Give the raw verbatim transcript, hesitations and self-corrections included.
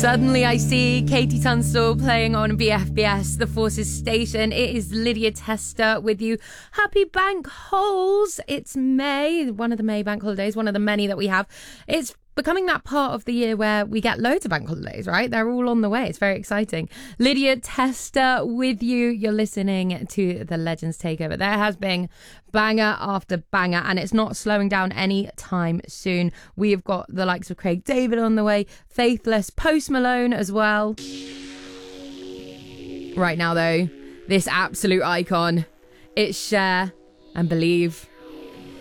Suddenly I see Katie Tunstall playing on B F B S, the Forces station. It is Lydia Tester with you. Happy bank holes. It's May, one of the May bank holidays, one of the many that we have. It's becoming that part of the year where we get loads of bank holidays, right? They're all on the way. It's very exciting. Lydia Tester with you. You're listening to the Legends Takeover. There has been banger after banger, and it's not slowing down any time soon. We have got the likes of Craig David on the way, Faithless, Post Malone as well. Right now, though, this absolute icon, it's Cher and Believe.